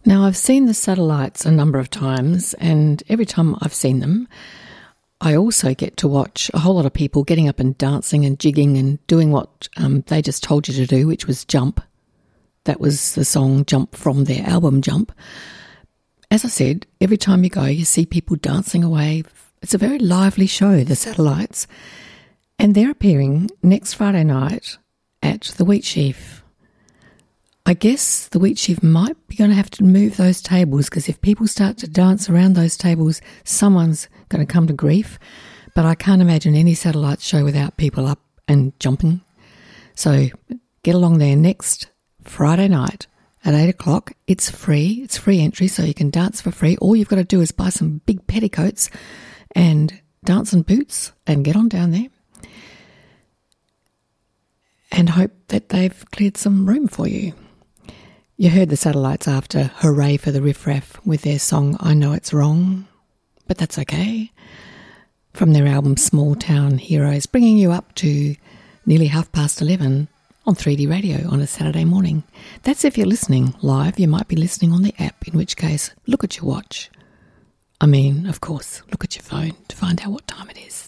Now, I've seen the satellites a number of times, and every time I've seen them, I also get to watch a whole lot of people getting up and dancing and jigging and doing what they just told you to do, which was jump. That was the song Jump from their album Jump. As I said, every time you go, you see people dancing away. It's a very lively show, the Satellites. And they're appearing next Friday night at the Wheat Sheaf. I guess the Wheat Sheaf might be going to have to move those tables, because if people start to dance around those tables, someone's going to come to grief. But I can't imagine any Satellites show without people up and jumping. So get along there next Friday night at 8 o'clock. It's free. It's free entry, so you can dance for free. All you've got to do is buy some big petticoats and dancing boots and get on down there and hope that they've cleared some room for you. You heard the Satellites after Hooray for the Riff Raff with their song I Know It's Wrong, but that's okay, from their album Small Town Heroes, bringing you up to nearly 11:30 on 3D Radio on a Saturday morning. That's if you're listening live. You might be listening on the app, in which case look at your watch. I mean, of course, look at your phone to find out what time it is.